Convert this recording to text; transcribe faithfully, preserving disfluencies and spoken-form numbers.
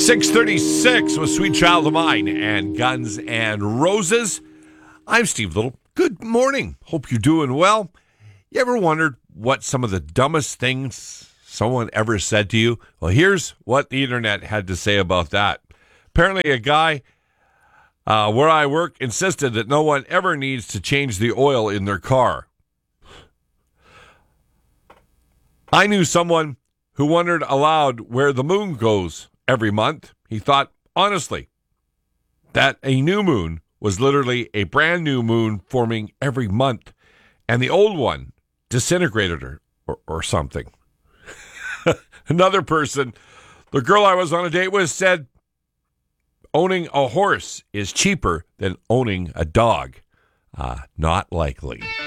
six thirty-six with Sweet Child of Mine and Guns and Roses. I'm Steve Little. Good morning. Hope you're doing well. You ever wondered what some of the dumbest things someone ever said to you? Well, here's what the internet had to say about that. Apparently, a guy uh, where I work insisted that no one ever needs to change the oil in their car. I knew someone who wondered aloud where the moon goes every month. He thought, honestly, that a new moon was literally a brand new moon forming every month, and the old one disintegrated her or, or something. Another person, the girl I was on a date with, said owning a horse is cheaper than owning a dog. Uh, not likely.